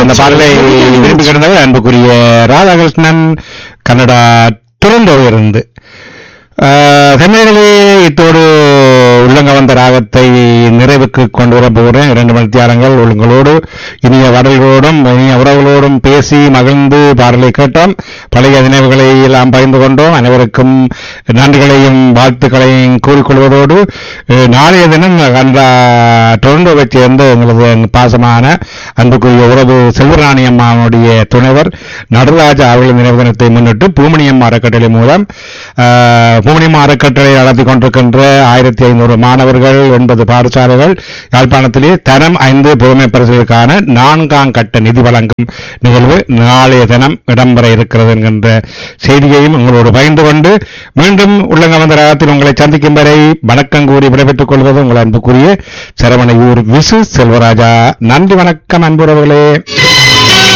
அந்த பாடலை விரும்பி கிடந்தவர் அன்புக்குரிய ராதாகிருஷ்ணன் கன்னடா டொரண்டோவில் இருந்து. தமிழர்களே, இத்தோடு உள்ளங்கவந்த ராகத்தை நிறைவுக்கு கொண்டு வர போகிறேன். 2 மணித்தியாலங்கள் உங்களோடு இனிய வடல்களோடும் இனிய உறவுகளோடும் பேசி மகிழ்ந்து பாடலை கேட்டோம். பழைய நினைவுகளை எல்லாம் பகிர்ந்து கொண்டோம். அனைவருக்கும் நன்றிகளையும் வாழ்த்துக்களையும் கூறிக்கொள்வதோடு நாளைய தினம் டொரண்டோவை சேர்ந்த எங்களது பாசமான அன்புக்குரிய உறவு செல்வராணி அம்மாவுடைய துணைவர் நடராஜா அவர்களின் நினைவு தினத்தை முன்னிட்டு பூமணியம்மா அறக்கட்டளை மூலம் பூமணியம்மா அறக்கட்டளை நடத்தி கொண்டிருக்கின்ற 1500 மாணவர்கள் 9 பாடசாலைகள் யாழ்ப்பாணத்திலே தரம் 5 புதுமை பரிசுகளுக்கான 4ஆம் கட்ட நிதி வழங்கும் நிகழ்வு நாளைய தினம் இடம்பெற இருக்கிறது என்கின்ற செய்தியையும் உங்களோடு பகிர்ந்து கொண்டு மீண்டும் உள்ளங்கவந்த ராகத்தில் உங்களை சந்திக்கும் வரை வணக்கம் கூறி விடைபெற்றுக் கொள்வது உங்கள் அன்புக்குரிய சரவணையூர் விசு செல்வராஜா. நன்றி, வணக்கம் அன்புறவுகளே.